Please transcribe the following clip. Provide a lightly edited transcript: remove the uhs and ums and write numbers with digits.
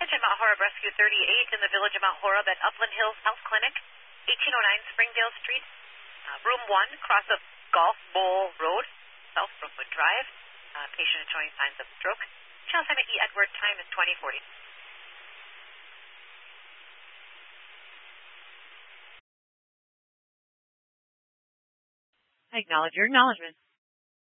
Attention Mount Horeb Rescue 38 in the village of Mount Horeb at Upland Hills Health Clinic, 1809 Springdale Street, room 1, cross of Golf Bowl Road, South Brookwood Drive. Patient is showing signs of stroke. Child time E. Edward, time is 2040. I acknowledge your acknowledgement.